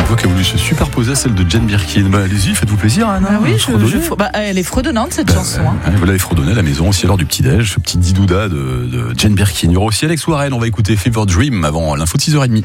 voix qui a voulu se superposer à celle de Jane Birkin. Allez-y, faites-vous plaisir, Anna. Oui, elle est fredonnante cette chanson. Voilà, elle est fredonnée à la maison aussi à l'heure du petit-déj, ce petit didouda de Jane Birkin. Il y aura aussi Alex Warren, on va écouter Fever Dream avant l'info de 6h30.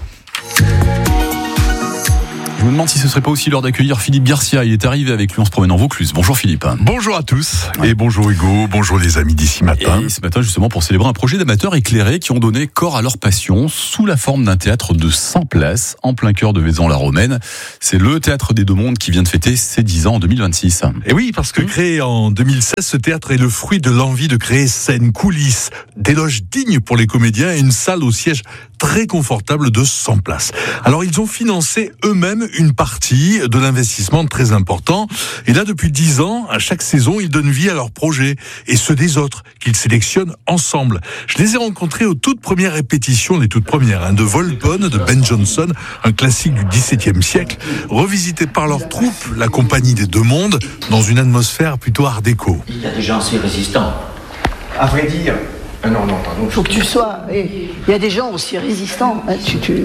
Je me demande si ce serait pas aussi l'heure d'accueillir Philippe Garcia. Il est arrivé avec lui, on se promène en Vaucluse. Bonjour Philippe. Bonjour à tous et bonjour Hugo, bonjour les amis d'ici matin. Et ce matin justement pour célébrer un projet d'amateurs éclairés qui ont donné corps à leur passion sous la forme d'un théâtre de 100 places en plein cœur de Vaison-la-Romaine. C'est le Théâtre des Deux Mondes qui vient de fêter ses 10 ans en 2026. Et oui, parce que créé en 2016, ce théâtre est le fruit de l'envie de créer scène, coulisses, des loges dignes pour les comédiens et une salle au siège très confortable de 100 places. Alors ils ont financé eux-mêmes une partie de l'investissement très important. Et là, depuis 10 ans, à chaque saison, ils donnent vie à leurs projets et ceux des autres qu'ils sélectionnent ensemble. Je les ai rencontrés aux toutes premières répétitions, les toutes premières, de Volpone, de Ben Jonson, un classique du XVIIe siècle, revisité par leur troupe, la Compagnie des Deux Mondes, dans une atmosphère plutôt art déco. Il y a des gens si résistants. À vrai dire... non, pardon. Faut que tu sois... Il y a des gens aussi résistants. Ouais.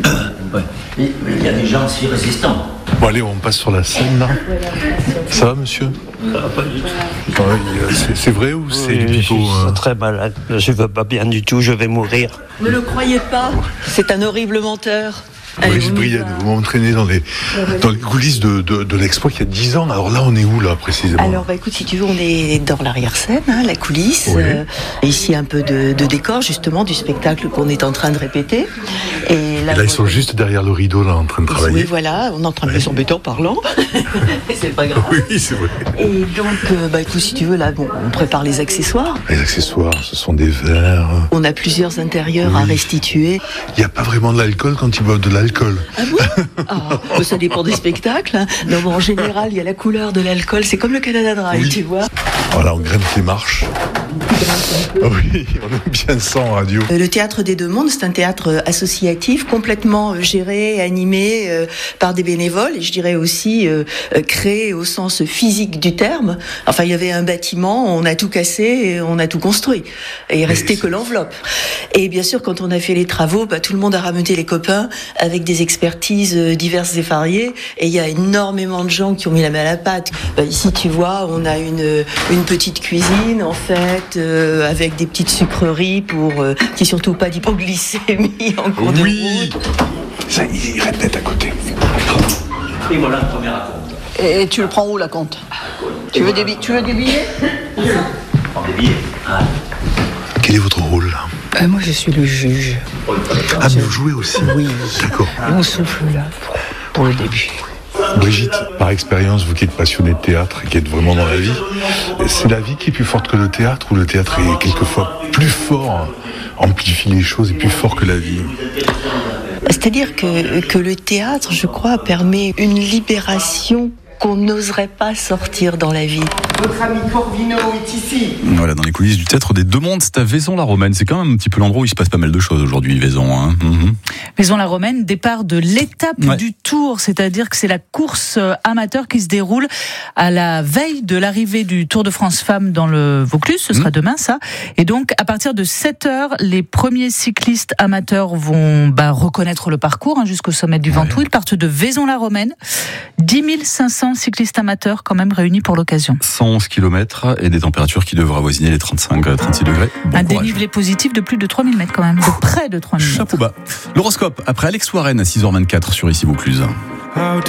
Il y a des gens si résistants. Bon allez, on passe sur la scène là. Ça va monsieur ? Pas du tout. C'est vrai ou c'est du Je pipeau suis très malade, je vais pas bien du tout, je vais mourir. Ne le croyez pas, c'est un horrible menteur. Maurice Brienne, vous m'entraînez dans les coulisses de l'expo il y a 10 ans. Alors là, on est où là précisément ? Alors écoute, si tu veux, on est dans l'arrière-scène, la coulisse. Oui. Ici, un peu de décor justement du spectacle qu'on est en train de répéter. Et là, ils sont juste derrière le rideau là en train de travailler. Oui, voilà, on est en train de s'embêter en parlant. C'est pas grave. Oui, c'est vrai. Et donc, écoute, si tu veux, là, on prépare les accessoires. Les accessoires, ce sont des verres. On a plusieurs intérieurs à restituer. Il n'y a pas vraiment de l'alcool quand ils boivent de l'alcool. Ah bon ? Ça dépend des spectacles. Non, bon, en général, il y a la couleur de l'alcool. C'est comme le Canada Dry, tu vois. Voilà, on grimpe les marches. Oui, on aime bien ça en radio. Le Théâtre des Deux Mondes, c'est un théâtre associatif, complètement géré, animé par des bénévoles, et je dirais aussi créé au sens physique du terme. Enfin, il y avait un bâtiment, on a tout cassé et on a tout construit. Et il restait que l'enveloppe. Et bien sûr, quand on a fait les travaux, tout le monde a rameuté les copains avec des expertises diverses et variées. Et il y a énormément de gens qui ont mis la main à la pâte. Ici, tu vois, on a une petite cuisine, en fait, avec des petites sucreries pour qu'il n'y ait surtout pas d'hypoglycémie en cours de route. Ça, il répète à côté. Et voilà le premier raconte. Et tu le prends où, la compte ? Tu veux des billets ? Prends des billets. Quel est votre rôle là ? Moi, je suis le juge. Ah, mais vous jouez aussi ? Oui. D'accord. On souffle là pour le début. Brigitte, par expérience, vous qui êtes passionnée de théâtre et qui êtes vraiment dans la vie, c'est la vie qui est plus forte que le théâtre ou le théâtre est quelquefois plus fort, amplifie les choses et plus fort que la vie ? C'est-à-dire que le théâtre, je crois, permet une libération qu'on n'oserait pas sortir dans la vie. Votre ami Corvino est ici. Voilà, dans les coulisses du Théâtre des Deux Mondes, c'est à Vaison-la-Romaine. C'est quand même un petit peu l'endroit où il se passe pas mal de choses aujourd'hui, Vaison. Hein. Vaison-la-Romaine, départ de l'étape du Tour, c'est-à-dire que c'est la course amateur qui se déroule à la veille de l'arrivée du Tour de France Femmes dans le Vaucluse. Ce sera demain, ça. Et donc, à partir de 7h, les premiers cyclistes amateurs vont reconnaître le parcours jusqu'au sommet du Ventoux. Ils partent de Vaison-la-Romaine. 10 500 cyclistes amateurs quand même réunis pour l'occasion. 111 km et des températures qui devraient avoisiner les 35-36 degrés. Bon courage. Dénivelé positif de plus de 3000 mètres quand même, de près de 3000 mètres. Chapeau bas. L'horoscope, après Alex Warren à 6h24 sur Ici Vaucluse.